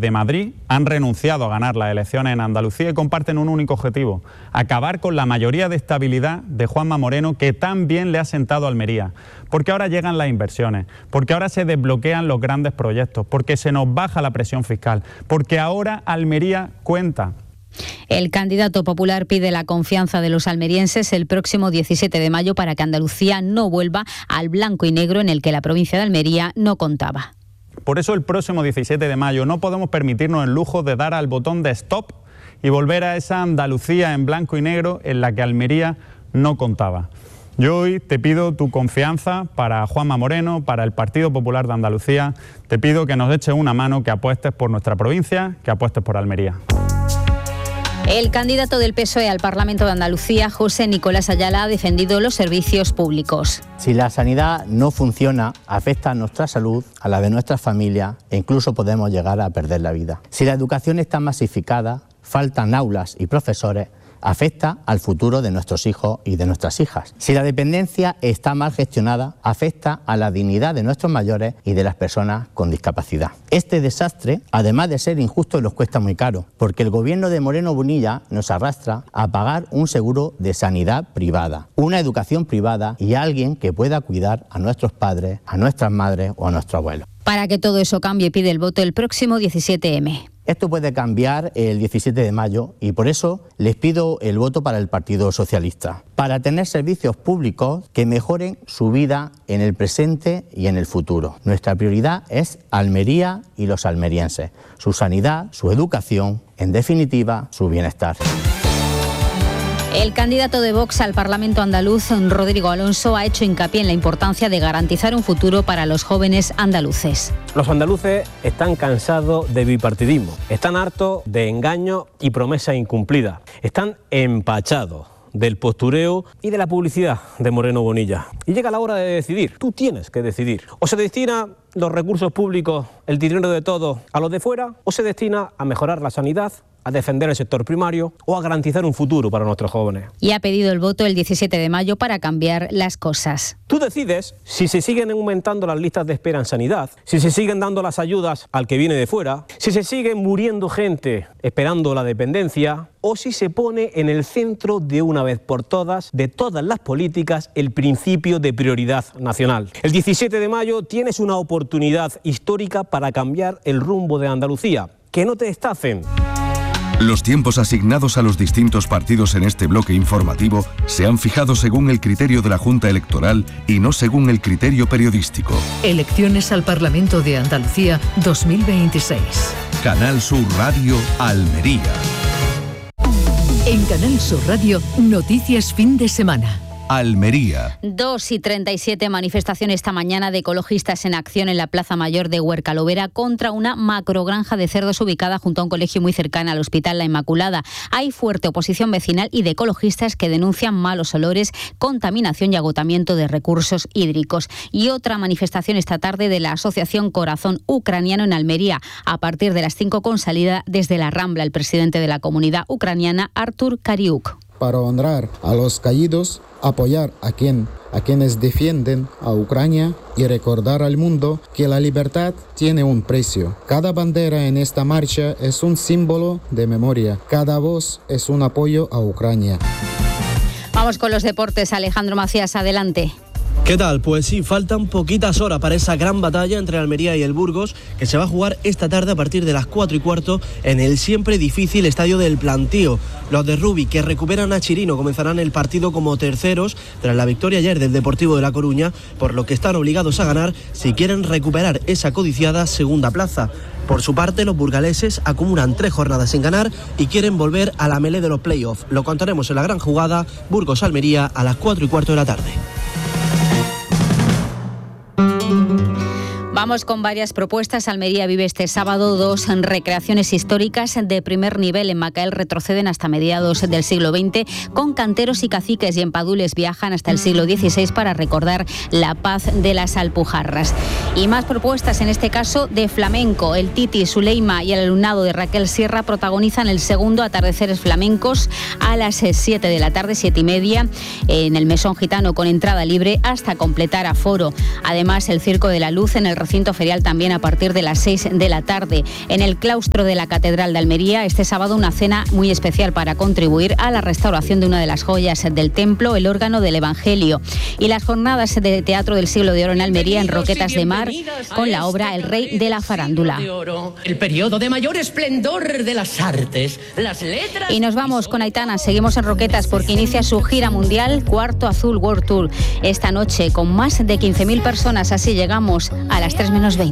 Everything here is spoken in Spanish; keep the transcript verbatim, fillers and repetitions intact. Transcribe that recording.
desde Madrid han renunciado a ganar las elecciones en Andalucía y comparten un único objetivo: acabar con la mayoría de estabilidad de Juanma Moreno, que tan bien le ha sentado a Almería. Porque ahora llegan las inversiones, porque ahora se desbloquean los grandes proyectos, porque se nos baja la presión fiscal, porque ahora Almería cuenta. El candidato popular pide la confianza de los almerienses el próximo diecisiete de mayo para que Andalucía no vuelva al blanco y negro en el que la provincia de Almería no contaba. Por eso el próximo diecisiete de mayo no podemos permitirnos el lujo de dar al botón de stop y volver a esa Andalucía en blanco y negro en la que Almería no contaba. Yo hoy te pido tu confianza para Juanma Moreno, para el Partido Popular de Andalucía. Te pido que nos eches una mano, que apuestes por nuestra provincia, que apuestes por Almería. El candidato del P S O E al Parlamento de Andalucía, José Nicolás Ayala, ha defendido los servicios públicos. Si la sanidad no funciona, afecta a nuestra salud, a la de nuestras familias e incluso podemos llegar a perder la vida. Si la educación está masificada, faltan aulas y profesores, afecta al futuro de nuestros hijos y de nuestras hijas. Si la dependencia está mal gestionada, afecta a la dignidad de nuestros mayores y de las personas con discapacidad. Este desastre, además de ser injusto, nos cuesta muy caro, porque el gobierno de Moreno Bonilla nos arrastra a pagar un seguro de sanidad privada, una educación privada y alguien que pueda cuidar a nuestros padres, a nuestras madres o a nuestros abuelos. Para que todo eso cambie, pide el voto el próximo diecisiete eme. Esto puede cambiar el diecisiete de mayo y por eso les pido el voto para el Partido Socialista, para tener servicios públicos que mejoren su vida en el presente y en el futuro. Nuestra prioridad es Almería y los almerienses, su sanidad, su educación, en definitiva, su bienestar. El candidato de Vox al Parlamento andaluz, Rodrigo Alonso, ha hecho hincapié en la importancia de garantizar un futuro para los jóvenes andaluces. Los andaluces están cansados de bipartidismo, están hartos de engaños y promesas incumplidas, están empachados del postureo y de la publicidad de Moreno Bonilla. Y llega la hora de decidir. Tú tienes que decidir. O se destina los recursos públicos, el dinero de todos, a los de fuera, o se destina a mejorar la sanidad, a defender el sector primario o a garantizar un futuro para nuestros jóvenes. Y ha pedido el voto el diecisiete de mayo para cambiar las cosas. Tú decides si se siguen aumentando las listas de espera en sanidad, si se siguen dando las ayudas al que viene de fuera, si se sigue muriendo gente esperando la dependencia o si se pone en el centro de una vez por todas de todas las políticas el principio de prioridad nacional. El diecisiete de mayo tienes una oportunidad histórica para cambiar el rumbo de Andalucía. Que no te estafen. Los tiempos asignados a los distintos partidos en este bloque informativo se han fijado según el criterio de la Junta Electoral y no según el criterio periodístico. Elecciones al Parlamento de Andalucía dos mil veintiséis. Canal Sur Radio, Almería. En Canal Sur Radio, noticias fin de semana. Almería. dos y treinta y siete, manifestación esta mañana de ecologistas en acción en la Plaza Mayor de Huercalovera contra una macrogranja de cerdos ubicada junto a un colegio muy cercano al Hospital La Inmaculada. Hay fuerte oposición vecinal y de ecologistas que denuncian malos olores, contaminación y agotamiento de recursos hídricos. Y otra manifestación esta tarde de la Asociación Corazón Ucraniano en Almería, a partir de las cinco con salida desde la Rambla el presidente de la comunidad ucraniana, Artur Kariuk. Para honrar a los caídos, apoyar a, quien, a quienes defienden a Ucrania y recordar al mundo que la libertad tiene un precio. Cada bandera en esta marcha es un símbolo de memoria. Cada voz es un apoyo a Ucrania. Vamos con los deportes. Alejandro Macías, adelante. ¿Qué tal? Pues sí, faltan poquitas horas para esa gran batalla entre Almería y el Burgos, que se va a jugar esta tarde a partir de las cuatro y cuarto en el siempre difícil Estadio del Plantío. Los de Rubi, que recuperan a Chirino, comenzarán el partido como terceros tras la victoria ayer del Deportivo de La Coruña, por lo que están obligados a ganar si quieren recuperar esa codiciada segunda plaza. Por su parte, los burgaleses acumulan tres jornadas sin ganar y quieren volver a la melé de los playoffs. Lo contaremos en la gran jugada Burgos-Almería a las cuatro y cuarto de la tarde. Vamos con varias propuestas. Almería vive este sábado dos recreaciones históricas de primer nivel. En Macael retroceden hasta mediados del siglo veinte con canteros y caciques, y en Padules viajan hasta el siglo dieciséis para recordar la paz de las Alpujarras. Y más propuestas, en este caso de flamenco. El Titi, Suleima y el alumnado de Raquel Sierra protagonizan el segundo Atardeceres Flamencos a las siete de la tarde, siete y media, en el Mesón Gitano, con entrada libre hasta completar aforo. Además, el Circo de la Luz en el recinto recinto ferial también a partir de las seis de la tarde. En el claustro de la Catedral de Almería, este sábado una cena muy especial para contribuir a la restauración de una de las joyas del templo, el órgano del Evangelio. Y las jornadas de teatro del Siglo de Oro en Almería, en Roquetas de Mar, con la obra El Rey de la Farándula. El periodo de mayor esplendor de las artes, las letras... Y nos vamos con Aitana, seguimos en Roquetas porque inicia su gira mundial Cuarto Azul World Tour esta noche con más de quince mil personas, así llegamos a las tres menos veinte.